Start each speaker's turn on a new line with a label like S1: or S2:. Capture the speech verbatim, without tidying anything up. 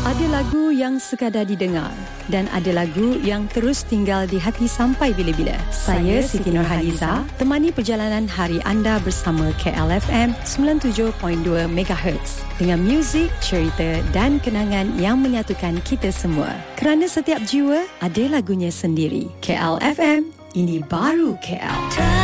S1: Ada lagu yang sekadar didengar dan ada lagu yang terus tinggal di hati sampai bila-bila. Saya Siti Nurhaliza, temani perjalanan hari anda bersama K L F M sembilan puluh tujuh perpuluhan dua megahertz dengan muzik, cerita dan kenangan yang menyatukan kita semua. Kerana setiap jiwa ada lagunya sendiri. K L F M, ini baru K L.